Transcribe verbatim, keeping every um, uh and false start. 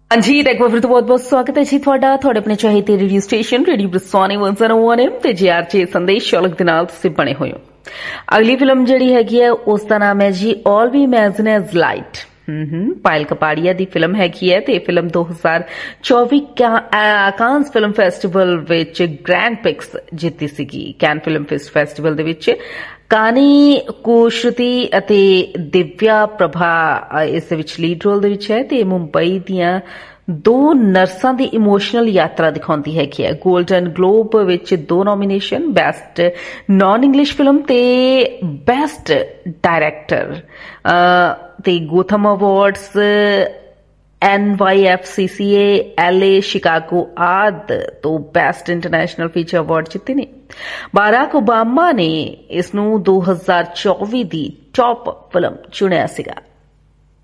हाँ जी, तो एक बार फिर तो बहुत बहुत स्वागत है जी ਤੁਹਾਡਾ ਤੁਹਾਡੇ ਆਪਣੇ ਚਾਹੀਦੇ ਰੇਡੀਓ ਸਟੇਸ਼ਨ ਰੇਡੀਓ ਬ੍ਰਿਸਵਾਨੀ ਇੱਕ ਸੌ ਇੱਕ ਐਮ ਤੇ ਜੀਆਰਜੀ ਸੰਦੇਸ਼ ਸ਼ੌਲਕ ਦੇ ਨਾਲ ਤੁਸੀਂ ਬਣੇ ਹੋਏ ਹੋ। ਅਗਲੀ ਫਿਲਮ ਜਿਹੜੀ ਹੈਗੀ ਹੈ ਉਸ ਦਾ ਨਾਮ ਹੈ ਜੀ ਆਲ ਵੀ ਇਮੈਜਿਨ ਐਜ਼ ਲਾਈਟ। ਹਮ ਪਾਇਲ ਕਪਾੜੀਆ ਦੀ ਫਿਲਮ ਹੈਗੀ ਹੈ ਤੇ ਇਹ ਫਿਲਮ ਦੋ ਹਜ਼ਾਰ ਚੌਵੀ ਕਾਂਸ ਫਿਲਮ ਫੈਸਟੀਵਲ ਵਿੱਚ ਗ੍ਰੈਂਡ ਪਿਕਸ ਜਿੱਤੀ ਸੀਗੀ। ਕੈਨ ਫਿਲਮ ਫੈਸਟੀਵਲ ਦੇ ਵਿੱਚ ਕਾਨੀ ਕੁਸ਼ਤੀ ਅਤੇ ਦਿਵਿਆ ਪ੍ਰਭਾ ਇਸ ਦੇ ਵਿੱਚ ਲੀਡ ਰੋਲ ਦੇ ਵਿੱਚ ਹੈ ਤੇ ਮੁੰਬਈ ਦੀਆਂ ਦੋ ਨਰਸਾਂ ਦੀ ਇਮੋਸ਼ਨਲ ਯਾਤਰਾ ਦਿਖਾਉਂਦੀ ਹੈਗੀ ਹੈ। ਗੋਲਡਨ ਗਲੋਬ ਵਿੱਚ ਦੋ nomination, best naan English film ਤੇ ਬੈਸਟ ਡਾਇਰੈਕਟਰ ਤੇ ਗੋਥਮ awards, N Y F C C A, L A, Chicago ਆਦਿ ਤੋਂ ਬੈਸਟ ਇੰਟਰਨੈਸ਼ਨਲ ਫੀਚਰ ਅਵਾਰਡ ਜਿੱਤੇ ਨੇ। ਬਾਰਾਕ ਓਬਾਮਾ ਨੇ ਇਸ ਨੂੰ ਦੋ ਹਜ਼ਾਰ ਚੌਵੀ ਦੀ ਟੌਪ ਫਿਲਮ ਚੁਣਿਆ ਸੀਗਾ।